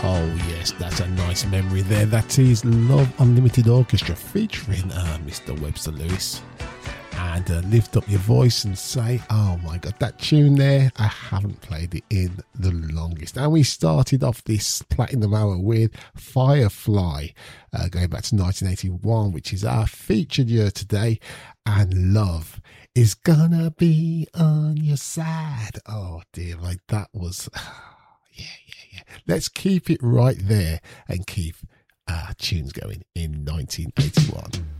Oh yes, that's a nice memory there. That is Love Unlimited Orchestra featuring Mr. Webster Lewis. And lift up your voice and say, oh my god, that tune there, I haven't played it in the longest. And we started off this Platinum Hour with Firefly, going back to 1981, which is our featured year today. And Love is gonna be on your side. Oh dear, like that was, yeah. Let's keep it right there and keep tunes going in 1981.